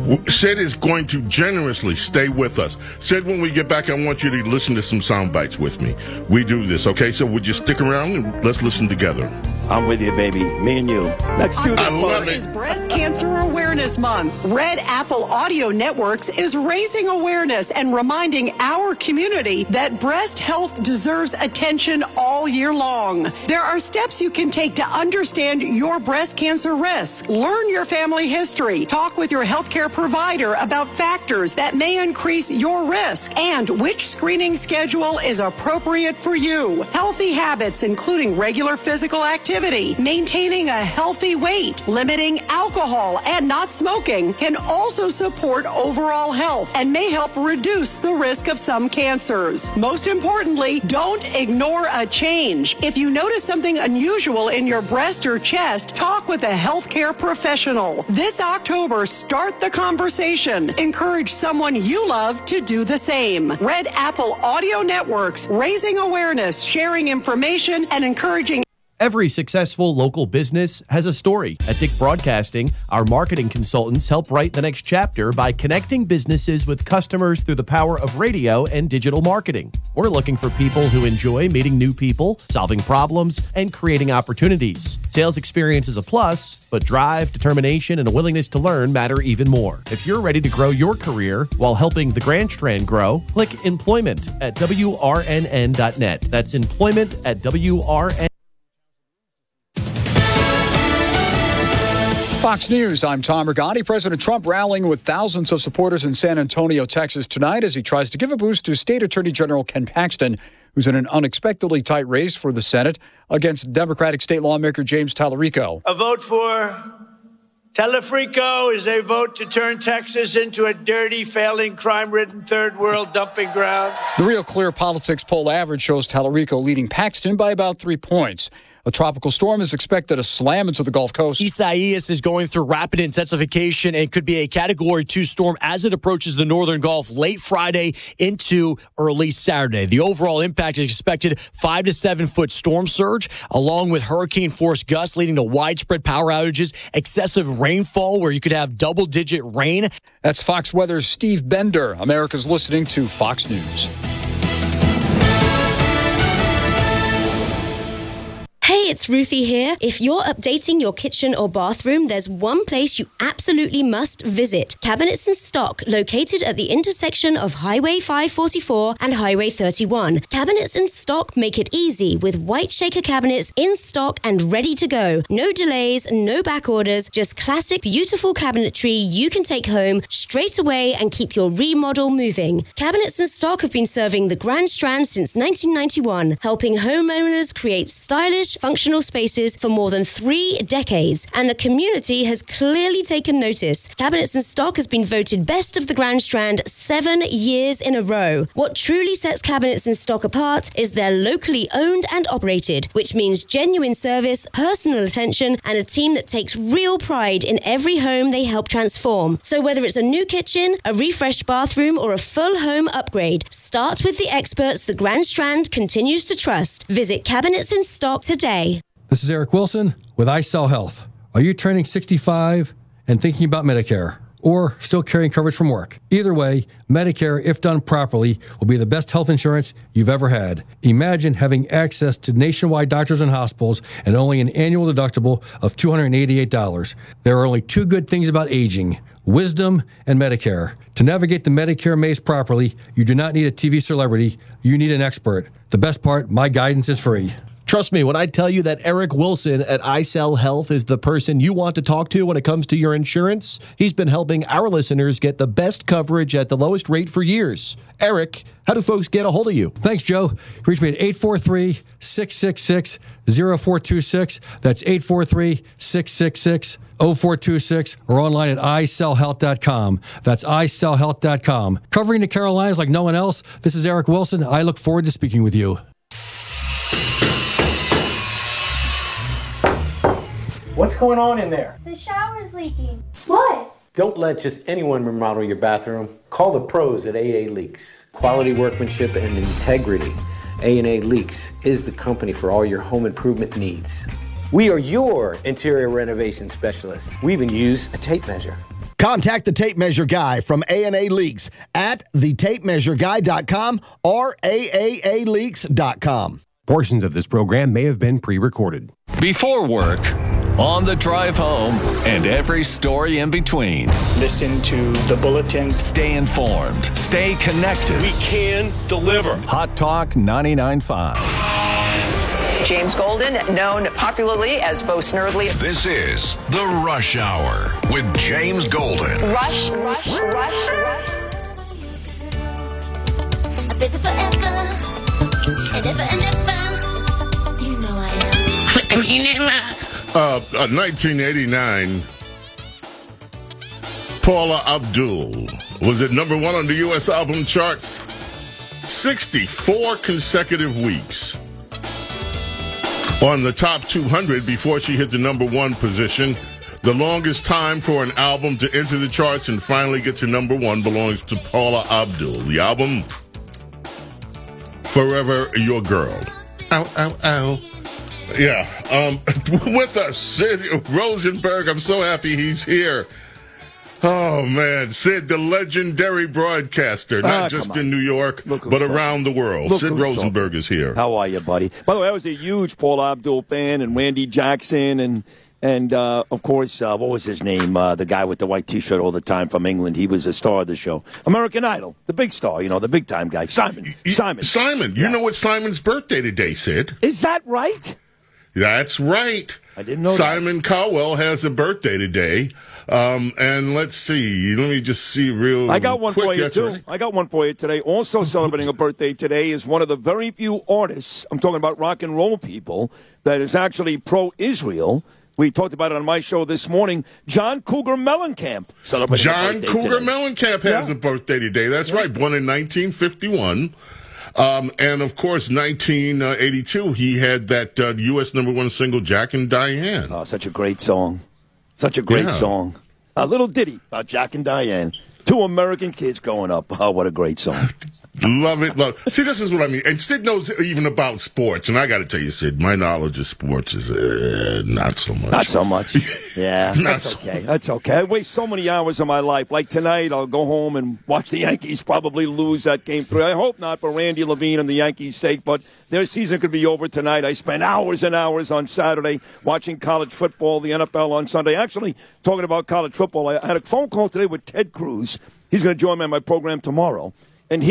Sid is going to generously stay with us. Sid, when we get back, I want you to listen to some sound bites with me. We do this, okay? So would you stick around and let's listen together? I'm with you, baby. Me and you. Let's do this. October is Breast Cancer Awareness Month. Red Apple Audio Networks is raising awareness and reminding our community that breast health deserves attention all year long. There are steps you can take to understand your breast cancer risk. Learn your family history. Talk with your healthcare provider about factors that may increase your risk and which screening schedule is appropriate for you. Healthy habits, including regular physical activity, maintaining a healthy weight, limiting alcohol, and not smoking can also support overall health and may help reduce the risk of some cancers. Most importantly, don't ignore a change. If you notice something unusual in your breast or chest, talk with a healthcare professional. This October, start the conversation. Encourage someone you love to do the same. Red Apple Audio Networks, raising awareness, sharing information, and encouraging. Every successful local business has a story. At Dick Broadcasting, our marketing consultants help write the next chapter by connecting businesses with customers through the power of radio and digital marketing. We're looking for people who enjoy meeting new people, solving problems, and creating opportunities. Sales experience is a plus, but drive, determination, and a willingness to learn matter even more. If you're ready to grow your career while helping the Grand Strand grow, click employment at WRNN.net. That's employment at WRNN. Fox News, I'm Tom Rigotti. President Trump rallying with thousands of supporters in San Antonio, Texas tonight as he tries to give a boost to State Attorney General Ken Paxton, who's in an unexpectedly tight race for the Senate against Democratic state lawmaker James Tallarico. A vote for Tallarico is a vote to turn Texas into a dirty, failing, crime-ridden third world dumping ground. The Real Clear Politics poll average shows Tallarico leading Paxton by about 3 points. A tropical storm is expected to slam into the Gulf Coast. Isaias is going through rapid intensification and could be a Category 2 storm as it approaches the northern Gulf late Friday into early Saturday. The overall impact is expected 5 to 7 foot storm surge, along with hurricane force gusts leading to widespread power outages, excessive rainfall where you could have double-digit rain. That's Fox Weather's Steve Bender. America's listening to Fox News. Hey, it's Ruthie here. If you're updating your kitchen or bathroom, there's one place you absolutely must visit. Cabinets in Stock, located at the intersection of Highway 544 and Highway 31. Cabinets in Stock make it easy with white shaker cabinets in stock and ready to go. No delays, no back orders, just classic, beautiful cabinetry you can take home straight away and keep your remodel moving. Cabinets in Stock have been serving the Grand Strand since 1991, helping homeowners create stylish, functional spaces for more than 3 decades, and the community has clearly taken notice. Cabinets in Stock has been voted best of the Grand Strand 7 years in a row. What truly sets Cabinets in Stock apart is they're locally owned and operated, which means genuine service, personal attention, and a team that takes real pride in every home they help transform. So whether it's a new kitchen, a refreshed bathroom, or a full home upgrade, start with the experts the Grand Strand continues to trust. Visit Cabinets in Stock today. This is Eric Wilson with iCell Health. Are you turning 65 and thinking about Medicare, or still carrying coverage from work? Either way, Medicare, if done properly, will be the best health insurance you've ever had. Imagine having access to nationwide doctors and hospitals and only an annual deductible of $288. There are only 2 good things about aging: wisdom and Medicare. To navigate the Medicare maze properly, you do not need a TV celebrity. You need an expert. The best part, my guidance is free. Trust me when I tell you that Eric Wilson at iCell Health is the person you want to talk to when it comes to your insurance. He's been helping our listeners get the best coverage at the lowest rate for years. Eric, how do folks get a hold of you? Thanks, Joe. Reach me at 843-666-0426. That's 843-666-0426, or online at iCellHealth.com. That's iCellHealth.com. Covering the Carolinas like no one else, this is Eric Wilson. I look forward to speaking with you. What's going on in there? The shower's leaking. What? Don't let just anyone remodel your bathroom. Call the pros at AA Leaks. Quality workmanship and integrity. A&A Leaks is the company for all your home improvement needs. We are your interior renovation specialists. We even use a tape measure. Contact the Tape Measure Guy from A&A Leaks at thetapemeasureguy.com or aaleaks.com. Portions of this program may have been pre-recorded. Before work, on the drive home, and every story in between. Listen to the bulletins. Stay informed. Stay connected. We can deliver. Hot Talk 99.5. James Golden, known popularly as Bo Snerdley. This is The Rush Hour with James Golden. Rush. Baby forever, and ever and ever. You know I am. 1989, Paula Abdul was at number 1 on the U.S. album charts 64 consecutive weeks. On the top 200 before she hit the number 1 position. The longest time for an album to enter the charts and finally get to number 1 belongs to Paula Abdul. The album, Forever Your Girl. Ow, ow, ow. Yeah. With us, Sid Rosenberg. I'm so happy he's here. Oh, man. Sid, the legendary broadcaster, not just in New York, but around the world. Sid Rosenberg is here. How are you, buddy? By the way, I was a huge Paula Abdul fan, and Randy Jackson, and of course, what was his name? The guy with the white T-shirt all the time from England. He was a star of the show. American Idol, the big star, the big-time guy. Simon. You know it's Simon's birthday today, Sid. Is that right? That's right. I didn't know Simon Cowell has a birthday today. And let's see. Let me just see real I got one quick. for you, That's too. right. I got one for you today. Also celebrating a birthday today is one of the very few artists, I'm talking about rock and roll people, that is actually pro-Israel. We talked about it on my show this morning. John Cougar Mellencamp celebrating John a birthday Cougar today. Mellencamp has a birthday today. That's right. Born in 1951. And, of course, 1982, he had that U.S. number 1 single, Jack and Diane. Oh, such a great song. Such a great song. A little ditty about Jack and Diane. 2 American kids growing up. Oh, what a great song. Love it. See, this is what I mean. And Sid knows even about sports. And I got to tell you, Sid, my knowledge of sports is not so much. Not so much. Yeah, that's okay. That's okay. I waste so many hours of my life. Like tonight, I'll go home and watch the Yankees probably lose that game 3. I hope not for Randy Levine and the Yankees' sake, but their season could be over tonight. I spent hours and hours on Saturday watching college football, the NFL on Sunday. Actually, talking about college football, I had a phone call today with Ted Cruz. He's going to join me on my program tomorrow. And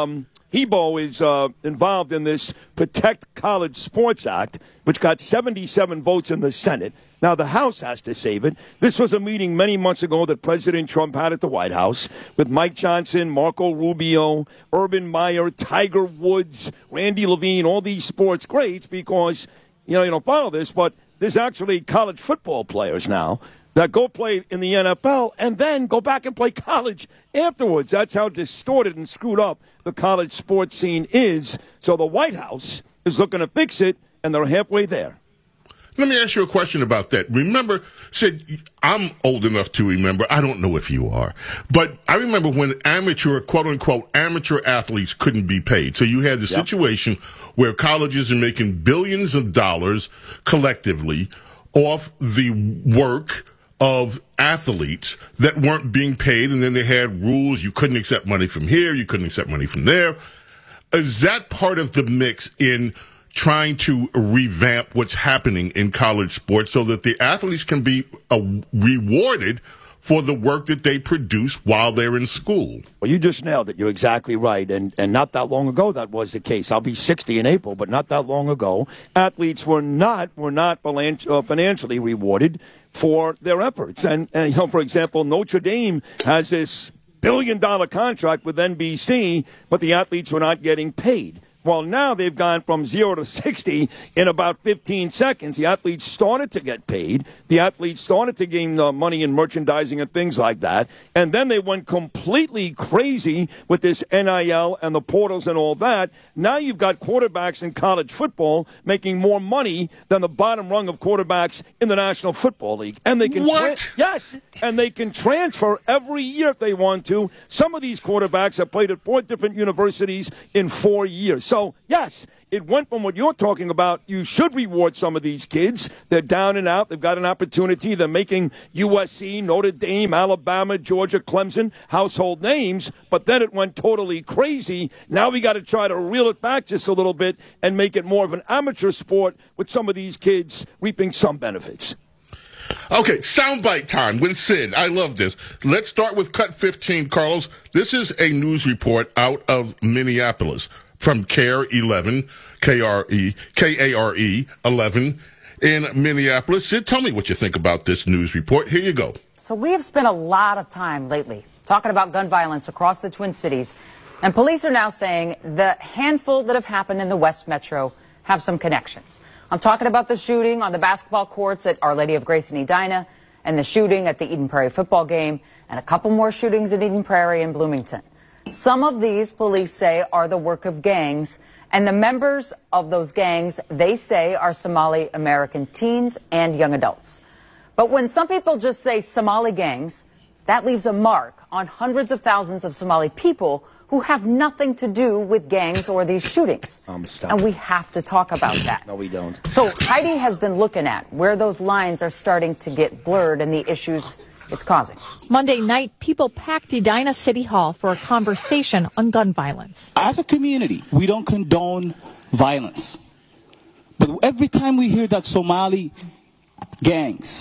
Bo is involved in this Protect College Sports Act, which got 77 votes in the Senate. Now, the House has to save it. This was a meeting many months ago that President Trump had at the White House with Mike Johnson, Marco Rubio, Urban Meyer, Tiger Woods, Randy Levine, all these sports greats, because, you don't follow this, but there's actually college football players now that go play in the NFL and then go back and play college afterwards. That's how distorted and screwed up the college sports scene is. So the White House is looking to fix it, and they're halfway there. Let me ask you a question about that. Remember, Sid, I'm old enough to remember. I don't know if you are. But I remember when quote-unquote, amateur athletes couldn't be paid. So you had the situation where colleges are making billions of dollars collectively off the work of athletes that weren't being paid, and then they had rules. You couldn't accept money from here, you couldn't accept money from there. Is that part of the mix in trying to revamp what's happening in college sports so that the athletes can be rewarded for the work that they produce while they're in school? Well, you just nailed it. You're exactly right. And not that long ago, that was the case. I'll be 60 in April, but not that long ago, athletes were not financially rewarded for their efforts. And for example, Notre Dame has this billion-dollar contract with NBC, but the athletes were not getting paid. Well, now they've gone from 0 to 60 in about 15 seconds. The athletes started to get paid. The athletes started to gain money in merchandising and things like that. And then they went completely crazy with this NIL and the portals and all that. Now you've got quarterbacks in college football making more money than the bottom rung of quarterbacks in the National Football League. And they can yes, and they can transfer every year if they want to. Some of these quarterbacks have played at 4 different universities in 4 years. So, yes, it went from what you're talking about. You should reward some of these kids. They're down and out. They've got an opportunity. They're making USC, Notre Dame, Alabama, Georgia, Clemson household names. But then it went totally crazy. Now we got to try to reel it back just a little bit and make it more of an amateur sport with some of these kids reaping some benefits. Okay, soundbite time with Sid. I love this. Let's start with Cut 15, Carlos. This is a news report out of Minneapolis from KARE 11, K-A-R-E 11 in Minneapolis. Sid, tell me what you think about this news report. Here you go. So we have spent a lot of time lately talking about gun violence across the Twin Cities, and police are now saying the handful that have happened in the West Metro have some connections. I'm talking about the shooting on the basketball courts at Our Lady of Grace in Edina, and the shooting at the Eden Prairie football game, and a couple more shootings at Eden Prairie and Bloomington. Some of these, police say, are the work of gangs, and the members of those gangs, they say, are Somali American teens and young adults. But when some people just say Somali gangs, that leaves a mark on hundreds of thousands of Somali people who have nothing to do with gangs or these shootings. And we have to talk about that. No, we don't. So Heidi has been looking at where those lines are starting to get blurred and the issues it's causing. Monday night, people packed Edina City Hall for a conversation on gun violence. As a community, we don't condone violence. But every time we hear that Somali gangs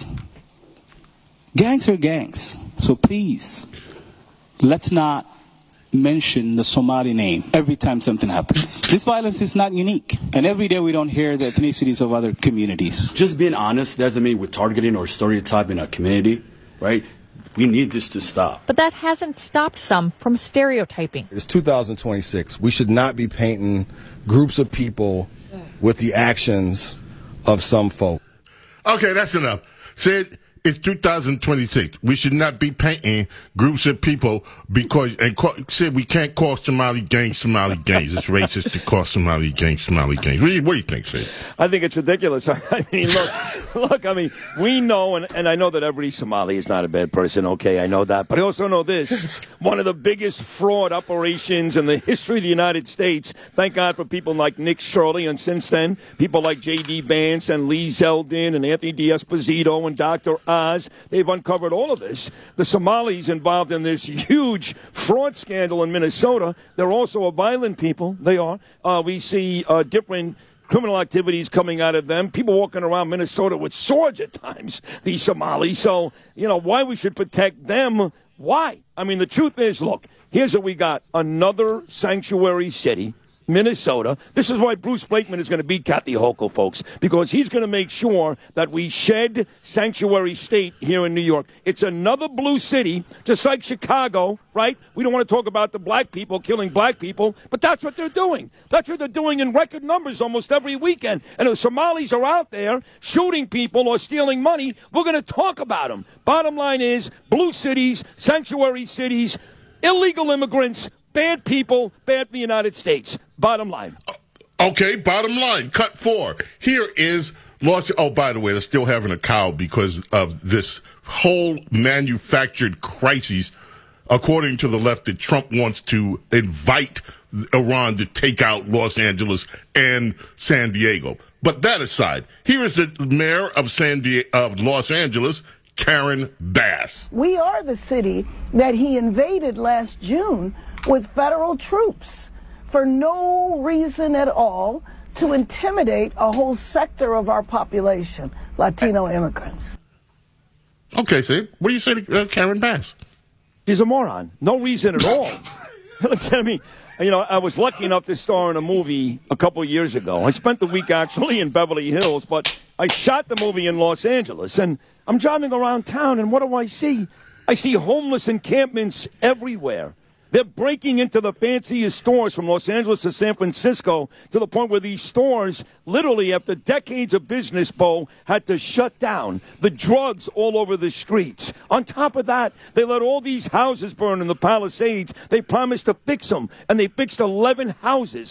are gangs. So please, let's not mention the Somali name every time something happens. This violence is not unique, and every day we don't hear the ethnicities of other communities. Just being honest doesn't mean we're targeting or stereotyping our community, right? We need this to stop. But that hasn't stopped some from stereotyping. It's 2026. We should not be painting groups of people with the actions of some folk. Okay, that's enough. Sid, it's 2026. We should not be painting groups of people because, Sid, we can't call Somali gangs. It's racist to call Somali gangs. What do you think, Sid? I think it's ridiculous. I mean, look, I mean, we know, and I know that every Somali is not a bad person, okay, I know that. But I also know this, one of the biggest fraud operations in the history of the United States, thank God for people like Nick Shirley, and since then, people like J.D. Vance and Lee Zeldin and Anthony D'Esposito and Dr. Oz, they've uncovered all of this. The Somalis involved in this huge fraud scandal in Minnesota, they're also a violent people. They are. We see different criminal activities coming out of them. People walking around Minnesota with swords at times, these Somalis. So, why we should protect them? Why? I mean, the truth is, look, here's what we got. Another sanctuary city, Minnesota. This is why Bruce Blakeman is going to beat Kathy Hochul, folks, because he's going to make sure that we shed sanctuary state here in New York. It's another blue city, just like Chicago, right? We don't want to talk about the black people killing black people, but that's what they're doing. That's what they're doing in record numbers almost every weekend. And if Somalis are out there shooting people or stealing money, we're going to talk about them. Bottom line is, blue cities, sanctuary cities, illegal immigrants, bad people, bad for the United States. Bottom line. Okay, bottom line. Cut 4. Here is Oh, by the way, they're still having a cow because of this whole manufactured crisis, according to the left, that Trump wants to invite Iran to take out Los Angeles and San Diego. But that aside, here is the mayor of Los Angeles, Karen Bass. We are the city that he invaded last June with federal troops for no reason at all, to intimidate a whole sector of our population, Latino immigrants. Okay, Sid, what do you say to Karen Bass? She's a moron. No reason at all. Listen to me. I was lucky enough to star in a movie a couple of years ago. I spent the week actually in Beverly Hills, but I shot the movie in Los Angeles, and I'm driving around town, and what do I see? I see homeless encampments everywhere. They're breaking into the fanciest stores from Los Angeles to San Francisco, to the point where these stores, literally after decades of business, Bo, had to shut down. The drugs all over the streets. On top of that, they let all these houses burn in the Palisades. They promised to fix them, and they fixed 11 houses.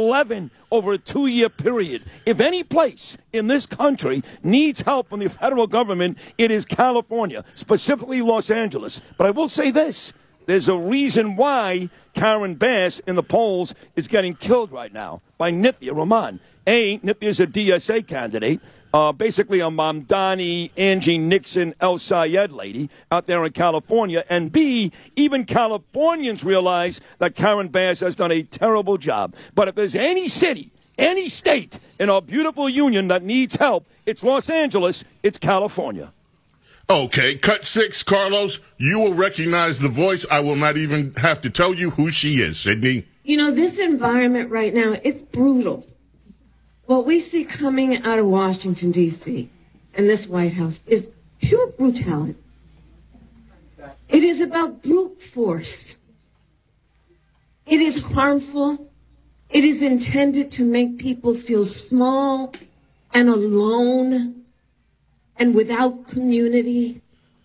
11 over a 2-year period. If any place in this country needs help from the federal government, it is California, specifically Los Angeles. But I will say this. There's a reason why Karen Bass in the polls is getting killed right now by Nithya Rahman. A, Nithya's a DSA candidate, basically a Mamdani, Angie Nixon, El Sayed lady out there in California. And B, even Californians realize that Karen Bass has done a terrible job. But if there's any city, any state in our beautiful union that needs help, it's Los Angeles, it's California. Okay, cut 6, Carlos. You will recognize the voice. I will not even have to tell you who she is, Sydney. You know, this environment right now, it's brutal. What we see coming out of Washington, D.C. and this White House is pure brutality. It is about brute force. It is harmful. It is intended to make people feel small and alone and without community.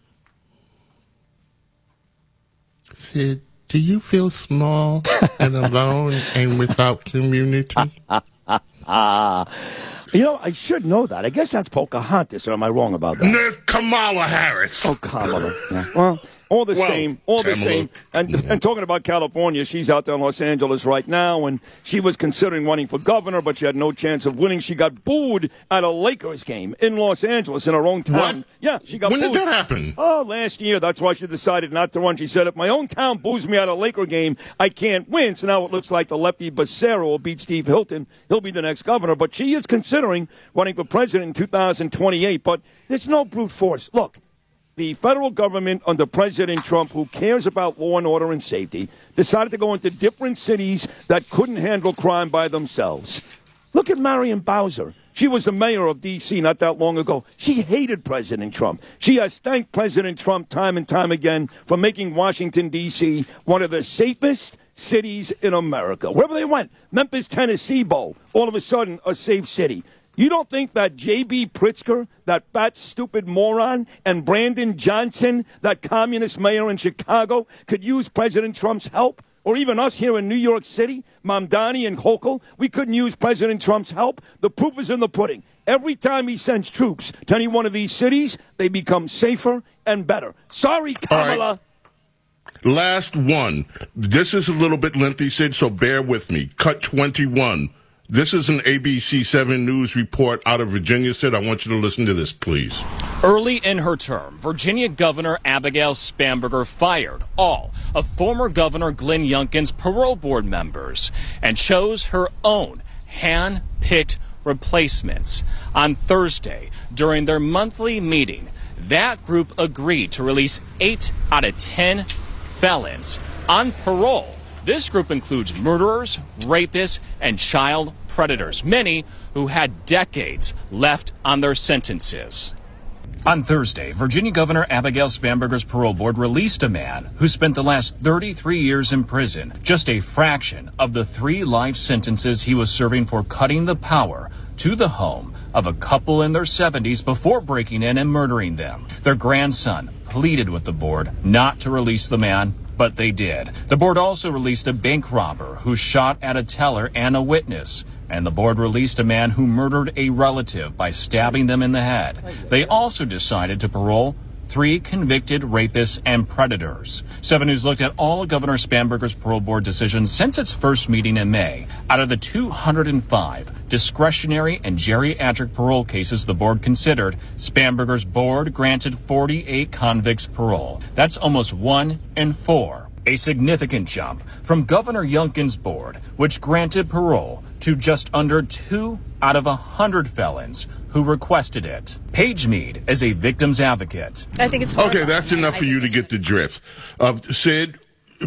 Sid, do you feel small and alone and without community? You know, I should know that. I guess that's Pocahontas, or am I wrong about that? Kamala Harris. Oh, Kamala. Yeah. Well, all the same. And talking about California, she's out there in Los Angeles right now, and she was considering running for governor, but she had no chance of winning. She got booed at a Lakers game in Los Angeles in her own town. What? Yeah, she got booed. When did that happen? Oh, last year. That's why she decided not to run. She said, if my own town boos me at a Laker game, I can't win. So now it looks like the lefty Becerra will beat Steve Hilton. He'll be the next governor. But she is considering running for president in 2028. But there's no brute force. Look. The federal government under President Trump, who cares about law and order and safety, decided to go into different cities that couldn't handle crime by themselves. Look at Marion Bowser. She was the mayor of D.C. not that long ago. She hated President Trump. She has thanked President Trump time and time again for making Washington, D.C. one of the safest cities in America. Wherever they went, Memphis, Tennessee Bowl, all of a sudden a safe city. You don't think that J.B. Pritzker, that fat, stupid moron, and Brandon Johnson, that communist mayor in Chicago, could use President Trump's help? Or even us here in New York City, Mamdani and Hochul, we couldn't use President Trump's help? The proof is in the pudding. Every time he sends troops to any one of these cities, they become safer and better. Sorry, Kamala. Right. Last one. This is a little bit lengthy, Sid, so bear with me. Cut 21. This is an ABC 7 News report out of Virginia. Sid, I want you to listen to this, please. Early in her term, Virginia Governor Abigail Spanberger fired all of former Governor Glenn Youngkin's parole board members and chose her own hand-picked replacements. On Thursday, during their monthly meeting, that group agreed to release 8 out of 10 felons on parole. This group includes murderers, rapists, and child predators, many who had decades left on their sentences. On Thursday, Virginia Governor Abigail Spanberger's parole board released a man who spent the last 33 years in prison, just a fraction of the 3 life sentences he was serving for cutting the power to the home of a couple in their 70s before breaking in and murdering them. Their grandson pleaded with the board not to release the man, but they did. The board also released a bank robber who shot at a teller and a witness. And the board released a man who murdered a relative by stabbing them in the head. They also decided to parole 3 convicted rapists and predators. 7 News looked at all of Governor Spanberger's parole board decisions since its first meeting in May. Out of the 205 discretionary and geriatric parole cases the board considered, Spanberger's board granted 48 convicts parole. That's almost 1 in 4. A significant jump from Governor Youngkin's board, which granted parole to just under 2 out of 100 felons who requested it. Paige Mead is a victim's advocate. I think it's okay. That's enough for you to get the drift. Sid,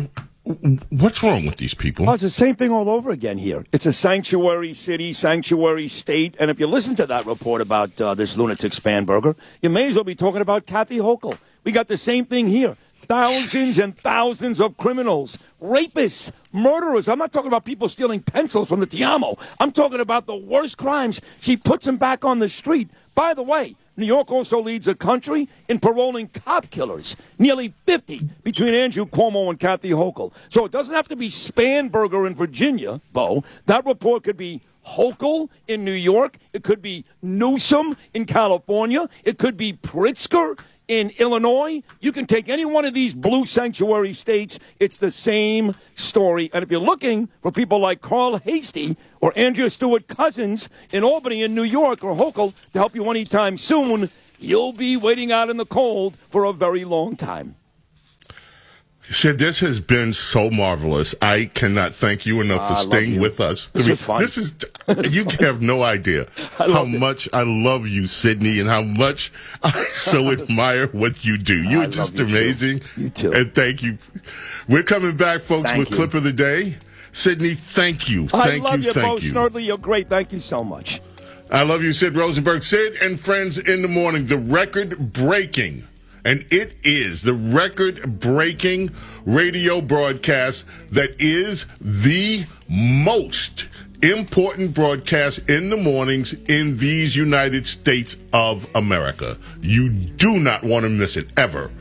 what's wrong with these people? Oh, it's the same thing all over again here. It's a sanctuary city, sanctuary state, and if you listen to that report about this lunatic Spanberger, you may as well be talking about Kathy Hochul. We got the same thing here. Thousands and thousands of criminals, rapists, murderers. I'm not talking about people stealing pencils from the Tiamo. I'm talking about the worst crimes. She puts them back on the street. By the way, New York also leads the country in paroling cop killers, nearly 50 between Andrew Cuomo and Kathy Hochul. So it doesn't have to be Spanberger in Virginia, Bo. That report could be Hochul in New York. It could be Newsom in California. It could be Pritzker in Illinois. You can take any one of these blue sanctuary states. It's the same story. And if you're looking for people like Carl Hasty or Andrea Stewart Cousins in Albany and New York or Hochul to help you anytime soon, you'll be waiting out in the cold for a very long time. Sid, this has been so marvelous. I cannot thank you enough for staying with us. This was fun. This is, you have no idea how much I love you, Sydney, and how much I so admire what you do. You're just amazing. You too. And thank you. We're coming back, folks, with Clip of the Day. Sydney, thank you. I love you, Bo Snerdley. You're great. Thank you so much. I love you, Sid Rosenberg. Sid and Friends in the Morning, the record-breaking, and it is the record-breaking radio broadcast that is the most important broadcast in the mornings in these United States of America. You do not want to miss it, ever.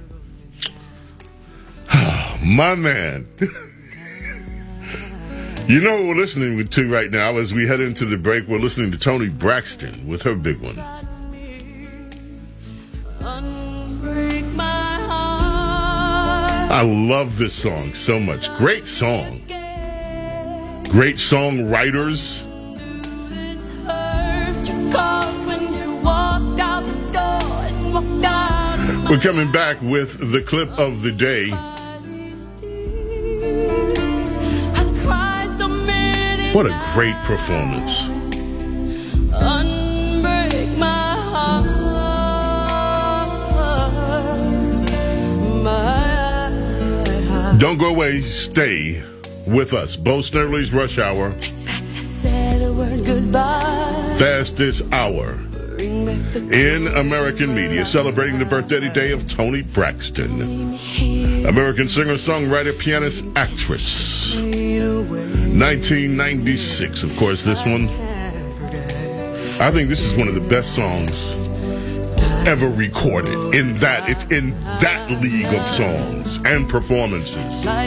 My man. You know what we're listening to right now as we head into the break? We're listening to Toni Braxton with her big one. I love this song so much. Great song. Great songwriters. We're coming back with the clip of the day. What a great performance. Unbreak my heart. Don't go away. Stay with us. Bo Snerdley's Rush Hour. Fastest hour in American media, celebrating the birthday day of Toni Braxton. American singer, songwriter, pianist, actress. 1996, of course, this one. I think this is one of the best songs ever recorded. It's in that league of songs and performances.